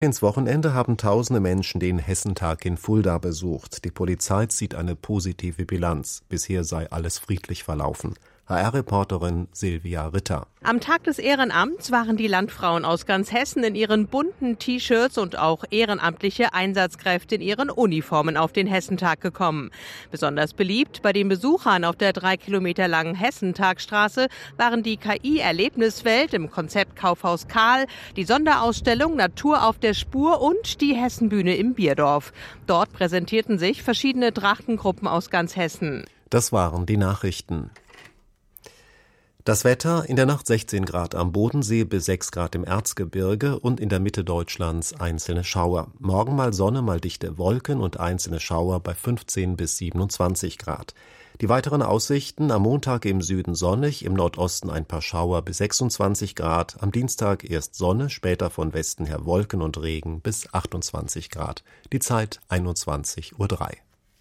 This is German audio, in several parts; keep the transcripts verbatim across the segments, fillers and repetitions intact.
Ins Wochenende haben tausende Menschen den Hessentag in Fulda besucht. Die Polizei zieht eine positive Bilanz. Bisher sei alles friedlich verlaufen. H R-Reporterin Silvia Ritter. Am Tag des Ehrenamts waren die Landfrauen aus ganz Hessen in ihren bunten T-Shirts und auch ehrenamtliche Einsatzkräfte in ihren Uniformen auf den Hessentag gekommen. Besonders beliebt bei den Besuchern auf der drei Kilometer langen Hessentagstraße waren die K I-Erlebniswelt im Konzept Kaufhaus Karl, die Sonderausstellung Natur auf der Spur und die Hessenbühne im Bierdorf. Dort präsentierten sich verschiedene Trachtengruppen aus ganz Hessen. Das waren die Nachrichten. Das Wetter: in der Nacht sechzehn Grad am Bodensee bis sechs Grad im Erzgebirge und in der Mitte Deutschlands einzelne Schauer. Morgen mal Sonne, mal dichte Wolken und einzelne Schauer bei fünfzehn bis siebenundzwanzig Grad. Die weiteren Aussichten: am Montag im Süden sonnig, im Nordosten ein paar Schauer bis sechsundzwanzig Grad, am Dienstag erst Sonne, später von Westen her Wolken und Regen bis achtundzwanzig Grad. Die Zeit einundzwanzig Uhr drei.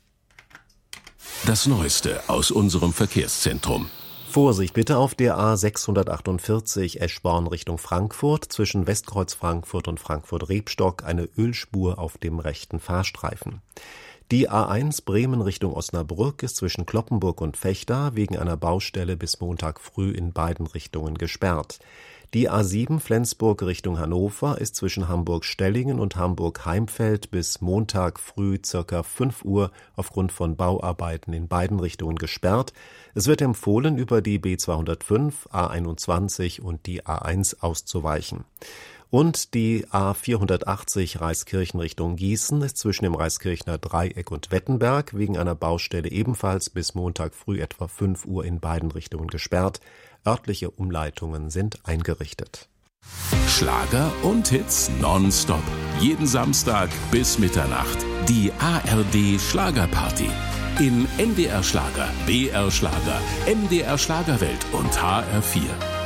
Das Neueste aus unserem Verkehrszentrum. Vorsicht bitte auf der A sechshundertachtundvierzig Eschborn Richtung Frankfurt, zwischen Westkreuz Frankfurt und Frankfurt-Rebstock eine Ölspur auf dem rechten Fahrstreifen. Die A eins Bremen Richtung Osnabrück ist zwischen Cloppenburg und Vechta wegen einer Baustelle bis Montag früh in beiden Richtungen gesperrt. Die A sieben Flensburg Richtung Hannover ist zwischen Hamburg-Stellingen und Hamburg-Heimfeld bis Montag früh circa fünf Uhr aufgrund von Bauarbeiten in beiden Richtungen gesperrt. Es wird empfohlen, über die B zweihundertfünf, A einundzwanzig und die A eins auszuweichen. Und die A vierhundertachtzig Reiskirchen Richtung Gießen ist zwischen dem Reiskirchner Dreieck und Wettenberg wegen einer Baustelle ebenfalls bis Montag früh etwa fünf Uhr in beiden Richtungen gesperrt. Örtliche Umleitungen sind eingerichtet. Schlager und Hits nonstop. Jeden Samstag bis Mitternacht. Die A R D Schlagerparty. In N D R Schlager, B R Schlager, M D R Schlagerwelt und H R vier.